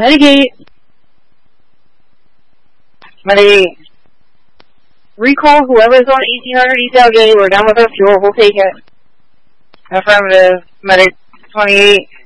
Mitigate. Mitigate. Recall whoever's on 1800 East Algate. We're done with our fuel. We'll take it. Affirmative. Medic 28.